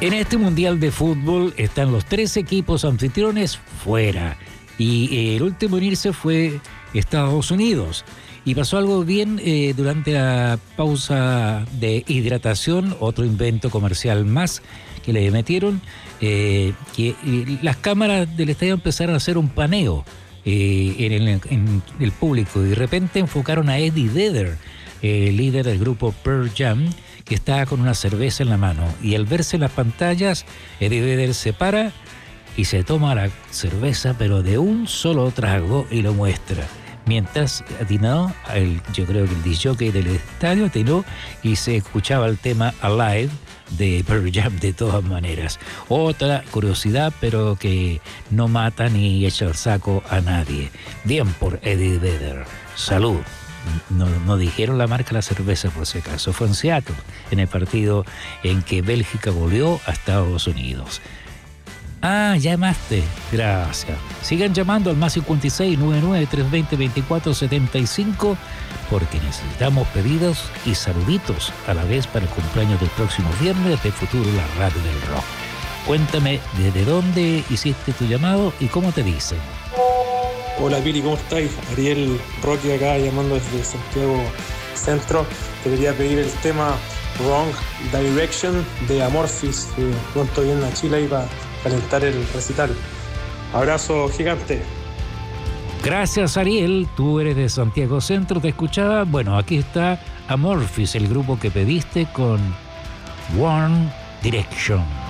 En este Mundial de Fútbol están los 3 equipos anfitriones fuera. Y el último en irse fue Estados Unidos. Y pasó algo bien durante la pausa de hidratación, otro invento comercial más que le metieron, que las cámaras del estadio empezaron a hacer un paneo en el público y de repente enfocaron a Eddie Vedder, el líder del grupo Pearl Jam, que estaba con una cerveza en la mano. Y al verse en las pantallas, Eddie Vedder se para y se toma la cerveza, pero de un solo trago, y lo muestra. Mientras atinó, yo creo que el disc-jockey del estadio atinó y se escuchaba el tema Alive de Pearl Jam de todas maneras. Otra curiosidad, pero que no mata ni echa el saco a nadie. Bien por Eddie Vedder. Salud. No dijeron la marca de la cerveza por si acaso. Fue en Seattle, en el partido en que Bélgica volvió a Estados Unidos. Ah, llamaste. Gracias. Sigan llamando al más 56 99 320 2475 porque necesitamos pedidos y saluditos a la vez para el cumpleaños del próximo viernes de Futuro, la radio del rock. Cuéntame desde dónde hiciste tu llamado y cómo te dicen. Hola Pili, ¿cómo estáis? Ariel Rocky acá llamando desde Santiago Centro. Te quería pedir el tema Wrong Direction de Amorphis, que pronto viene a Chile ahí para calentar el recital. Abrazo gigante. Gracias, Ariel. Tú eres de Santiago Centro, te escuchaba. Bueno, aquí está Amorphis, el grupo que pediste con One Direction.